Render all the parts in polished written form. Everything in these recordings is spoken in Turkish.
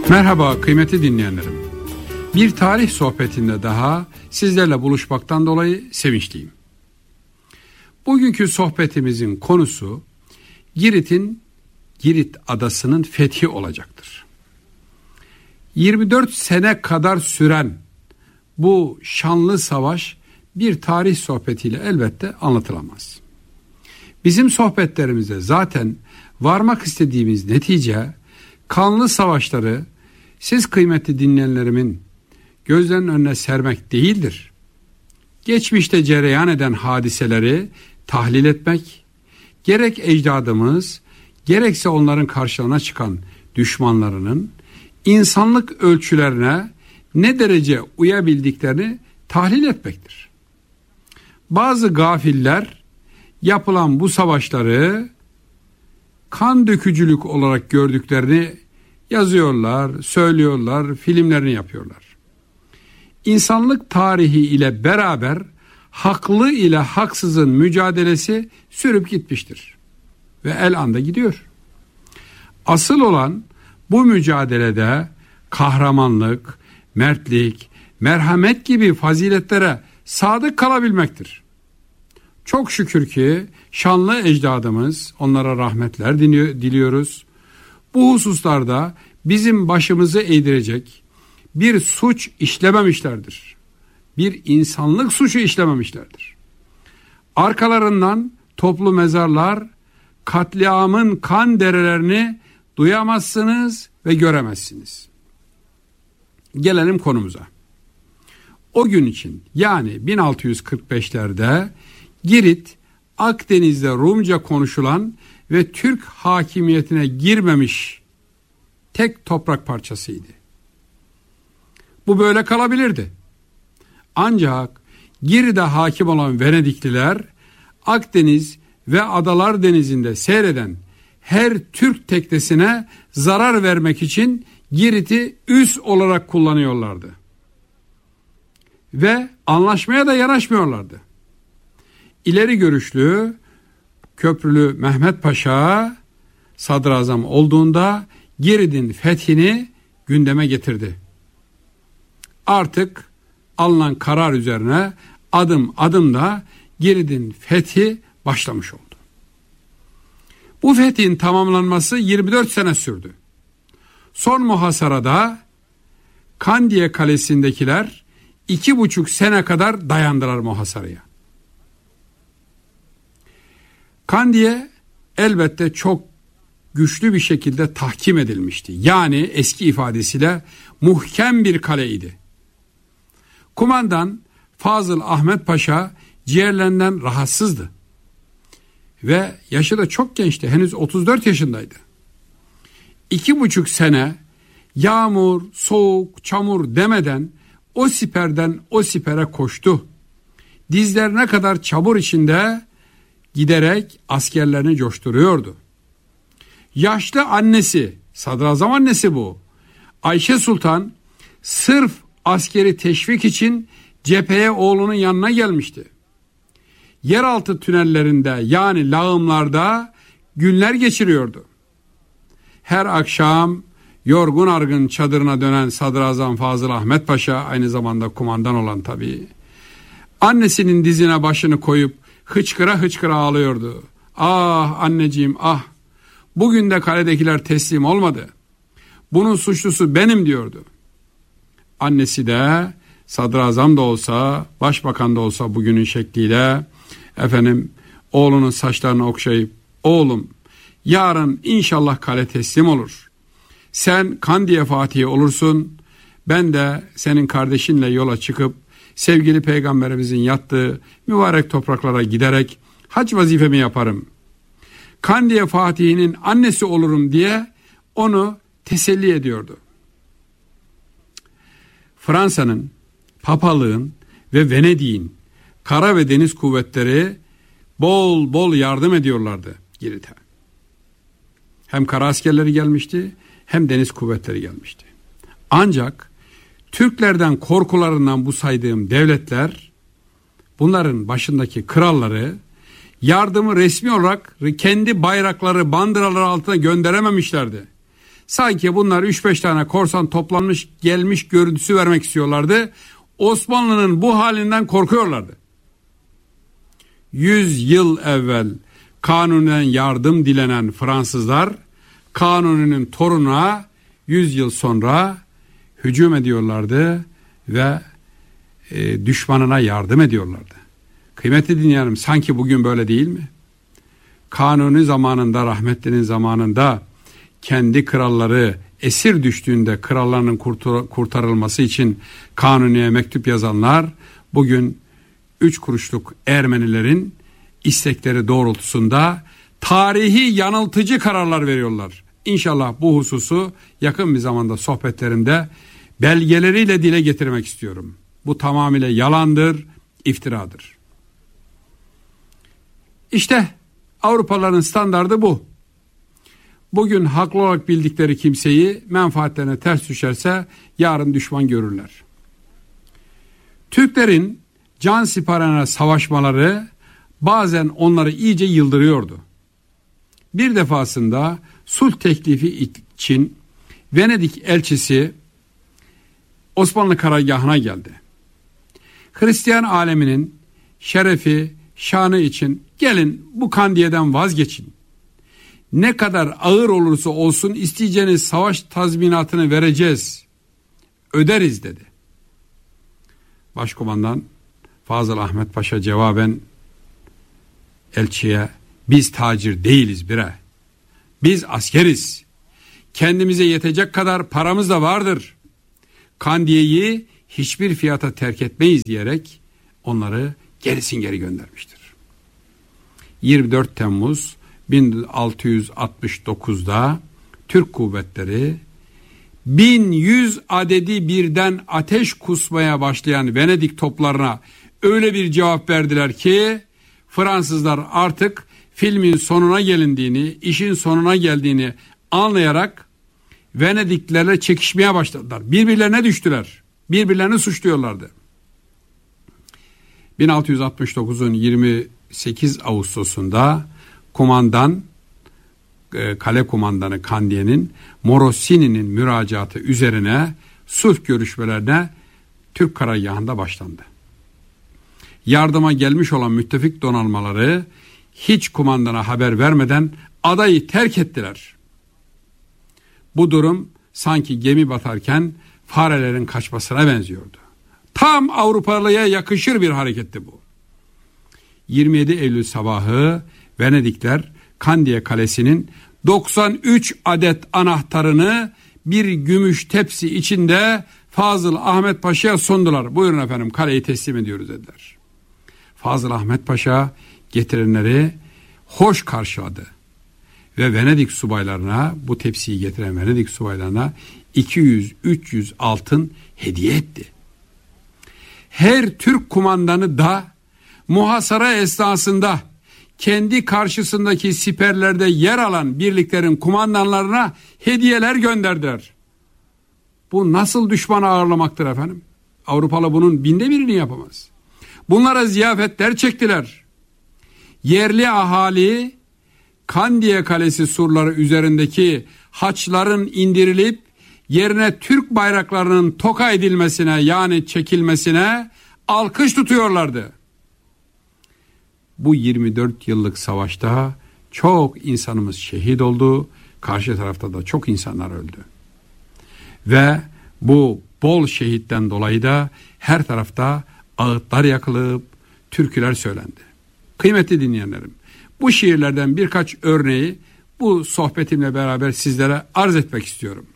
Merhaba kıymetli dinleyenlerim. Bir tarih sohbetinde daha sizlerle buluşmaktan dolayı sevinçliyim. Bugünkü sohbetimizin konusu Girit adasının fethi olacaktır. 24 sene kadar süren bu şanlı savaş bir tarih sohbetiyle elbette anlatılamaz. Bizim sohbetlerimizde zaten varmak istediğimiz netice kanlı savaşları siz kıymetli dinleyenlerimin gözlerinin önüne sermek değildir. Geçmişte cereyan eden hadiseleri tahlil etmek, gerek ecdadımız, gerekse onların karşılarına çıkan düşmanlarının insanlık ölçülerine ne derece uyabildiklerini tahlil etmektir. Bazı gafiller yapılan bu savaşları kan dökücülük olarak gördüklerini yazıyorlar, söylüyorlar, filmlerini yapıyorlar. İnsanlık tarihi ile beraber haklı ile haksızın mücadelesi sürüp gitmiştir. Ve el anda gidiyor. Asıl olan bu mücadelede kahramanlık, mertlik, merhamet gibi faziletlere sadık kalabilmektir. Çok şükür ki şanlı ecdadımız, onlara rahmetler diliyoruz. Bu hususlarda bizim başımızı eğdirecek bir suç işlememişlerdir. Bir insanlık suçu işlememişlerdir. Arkalarından toplu mezarlar, katliamın kan derelerini duyamazsınız ve göremezsiniz. Gelelim konumuza. O gün için yani 1645'lerde Girit, Akdeniz'de Rumca konuşulan ve Türk hakimiyetine girmemiş tek toprak parçasıydı. Bu böyle kalabilirdi. Ancak Girit'e hakim olan Venedikliler, Akdeniz ve Adalar Denizi'nde seyreden her Türk teknesine zarar vermek için Girit'i üs olarak kullanıyorlardı. Ve anlaşmaya da yanaşmıyorlardı. İleri görüşlü, köprülü Mehmet Paşa sadrazam olduğunda Girit'in fethini gündeme getirdi. Artık alınan karar üzerine adım adım da Girit'in fethi başlamış oldu. Bu fethin tamamlanması 24 sene sürdü. Son muhasarada Kandiye Kalesi'ndekiler 2,5 sene kadar dayandılar muhasaraya. Kandiye elbette çok güçlü bir şekilde tahkim edilmişti. Yani eski ifadesiyle muhkem bir kaleydi. Kumandan Fazıl Ahmet Paşa ciğerlerinden rahatsızdı. Ve yaşı da çok gençti. Henüz 34 yaşındaydı. 2,5 sene yağmur, soğuk, çamur demeden o siperden o sipere koştu. Dizlerine kadar çamur içinde giderek askerlerini coşturuyordu. Yaşlı annesi, sadrazam annesi bu, Ayşe Sultan sırf askeri teşvik için cepheye oğlunun yanına gelmişti. Yeraltı tünellerinde yani lağımlarda günler geçiriyordu. Her akşam yorgun argın çadırına dönen Sadrazam Fazıl Ahmet Paşa, aynı zamanda kumandan olan tabii, annesinin dizine başını koyup hıçkıra hıçkıra ağlıyordu. Ah anneciğim ah, bugün de kaledekiler teslim olmadı. Bunun suçlusu benim diyordu. Annesi de sadrazam da olsa, başbakan da olsa bugünün şekliyle oğlunun saçlarını okşayıp, oğlum yarın inşallah kale teslim olur. Sen Kandiye Fatihi olursun, ben de senin kardeşinle yola çıkıp sevgili peygamberimizin yattığı mübarek topraklara giderek hac vazifemi yaparım. Kandiye Fatihi'nin annesi olurum diye onu teselli ediyordu. Fransa'nın, papalığın ve Venedik'in kara ve deniz kuvvetleri bol bol yardım ediyorlardı Girit'e. Hem kara askerleri gelmişti hem deniz kuvvetleri gelmişti. Ancak Türklerden korkularından bu saydığım devletler, bunların başındaki kralları yardımı resmi olarak kendi bayrakları, bandıraları altına gönderememişlerdi. Sanki bunlar 3-5 tane korsan toplanmış gelmiş görüntüsü vermek istiyorlardı. Osmanlı'nın bu halinden korkuyorlardı. 100 yıl evvel Kanuni'den yardım dilenen Fransızlar Kanuni'nin torununa 100 yıl sonra hücum ediyorlardı ve düşmanına yardım ediyorlardı. Kıymetli dinleyenim, sanki bugün böyle değil mi? Kanuni zamanında, rahmetlinin zamanında kendi kralları esir düştüğünde krallarının kurtarılması için Kanuni'ye mektup yazanlar bugün 3 kuruşluk Ermenilerin istekleri doğrultusunda tarihi yanıltıcı kararlar veriyorlar. İnşallah bu hususu yakın bir zamanda sohbetlerimde belgeleriyle dile getirmek istiyorum. Bu tamamıyla yalandır, iftiradır. İşte Avrupalıların standardı bu. Bugün haklı olarak bildikleri kimseyi menfaatlerine ters düşerse yarın düşman görürler. Türklerin can siparişine savaşmaları bazen onları iyice yıldırıyordu. Bir defasında sulh teklifi için Venedik elçisi Osmanlı karargahına geldi. Hristiyan aleminin şerefi, şanı için gelin bu kandiyeden vazgeçin. Ne kadar ağır olursa olsun isteyeceğiniz savaş tazminatını vereceğiz, öderiz dedi. Başkomandan Fazıl Ahmet Paşa cevaben elçiye, biz tacir değiliz bre. Biz askeriz. Kendimize yetecek kadar paramız da vardır. Kandiye'yi hiçbir fiyata terk etmeyiz diyerek onları gerisin geri göndermiştir. 24 Temmuz 1669'da Türk kuvvetleri 1100 adedi birden ateş kusmaya başlayan Venedik toplarına öyle bir cevap verdiler ki Fransızlar artık filmin sonuna gelindiğini, işin sonuna geldiğini anlayarak Venediklerle çekişmeye başladılar. Birbirlerine düştüler. Birbirlerini suçluyorlardı. 1669'un 28 Ağustos'unda kale kumandanı Kandiye'nin Morosini'nin müracaatı üzerine sulh görüşmelerine Türk karargahında başlandı. Yardıma gelmiş olan müttefik donanmaları hiç kumandana haber vermeden adayı terk ettiler. Bu durum sanki gemi batarken farelerin kaçmasına benziyordu. Tam Avrupalıya yakışır bir hareketti bu. 27 Eylül sabahı Venedikler Kandiye Kalesi'nin 93 adet anahtarını bir gümüş tepsi içinde Fazıl Ahmet Paşa'ya sundular. Buyurun efendim, kaleyi teslim ediyoruz dediler. Fazıl Ahmet Paşa getirenleri hoş karşıladı ve Venedik subaylarına, bu tepsiyi getiren Venedik subaylarına 200-300 altın hediye etti. Her Türk kumandanı da muhasara esnasında kendi karşısındaki siperlerde yer alan birliklerin kumandanlarına hediyeler gönderdiler. Bu nasıl düşmanı ağırlamaktır efendim? Avrupalı bunun 1/1000'ini yapamaz. Bunlara ziyafetler çektiler. Yerli ahali Kandiye Kalesi surları üzerindeki haçların indirilip yerine Türk bayraklarının toka edilmesine, yani çekilmesine alkış tutuyorlardı. Bu 24 yıllık savaşta çok insanımız şehit oldu. Karşı tarafta da çok insanlar öldü. Ve bu bol şehitten dolayı da her tarafta ağıtlar yakılıp türküler söylendi. Kıymetli dinleyenlerim, bu şiirlerden birkaç örneği bu sohbetimle beraber sizlere arz etmek istiyorum.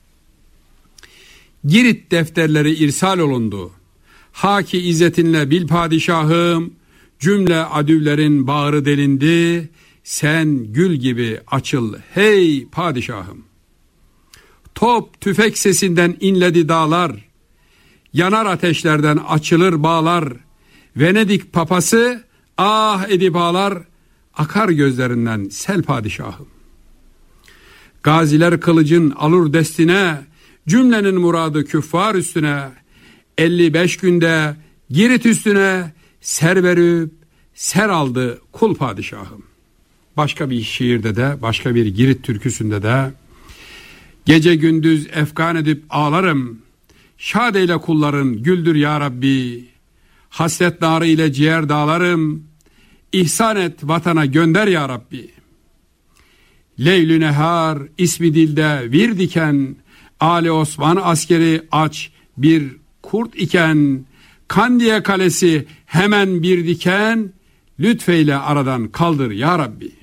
Girit defterleri irsal olundu. Haki izzetinle bil padişahım, cümle adüvlerin bağrı delindi. Sen gül gibi açıl hey padişahım. Top tüfek sesinden inledi dağlar. Yanar ateşlerden açılır bağlar. Venedik papası ah edip ağlar. Akar gözlerinden sel padişahım. Gaziler kılıcın alır destine. Cümlenin muradı küffar üstüne. 55 günde Girit üstüne ser verip ser aldı kul padişahım. Başka bir şiirde de, başka bir Girit türküsünde de Gece gündüz efkan edip ağlarım. Şad eyle kulların, güldür ya Rabbi. Hasret narı ile ciğer dağlarım. İhsan et vatana, gönder ya Rabbi. Leylü nehar ismi dilde vir diken, Ali Osman askeri aç bir kurt iken, Kandiye kalesi hemen bir diken, lütfeyle aradan kaldır ya Rabbi.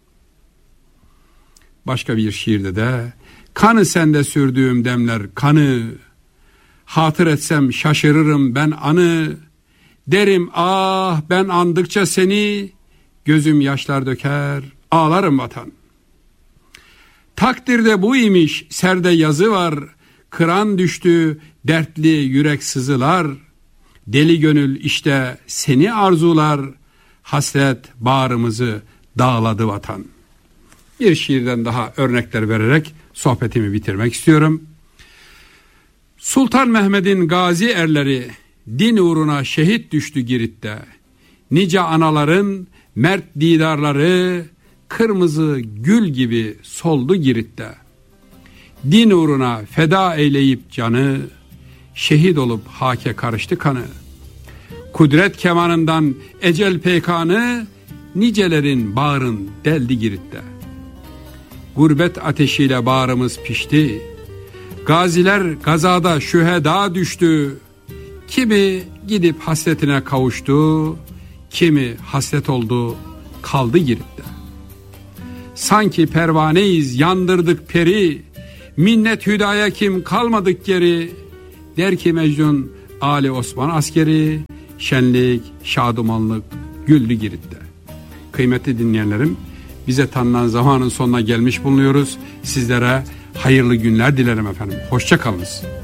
Başka bir şiirde de, kanı sende sürdüğüm demler kanı, hatır etsem şaşırırım ben anı, derim ah ben andıkça seni, gözüm yaşlar döker ağlarım vatan. Takdirde bu imiş, serde yazı var, kıran düştü dertli yürek sızılar, deli gönül işte seni arzular, hasret bağrımızı dağladı vatan. Bir şiirden daha örnekler vererek sohbetimi bitirmek istiyorum. Sultan Mehmet'in gazi erleri din uğruna şehit düştü Girit'te. Nice anaların mert didarları kırmızı gül gibi soldu Girit'te. Din uğruna feda eyleyip canı, şehit olup hake karıştı kanı. Kudret kemanından ecel peykanı, nicelerin bağrın deldi Girit'te. Gurbet ateşiyle bağrımız pişti, gaziler gazada şüheda düştü. Kimi gidip hasretine kavuştu, kimi hasret oldu kaldı Girit'te. Sanki pervaneyiz yandırdık peri, minnet hüdaya kim kalmadık geri. Der ki Mecnun Ali Osman askeri, şenlik şadumanlık güldü Girit'te. Kıymetli dinleyenlerim, bize tanınan zamanın sonuna gelmiş bulunuyoruz. Sizlere hayırlı günler dilerim efendim. Hoşça kalınız.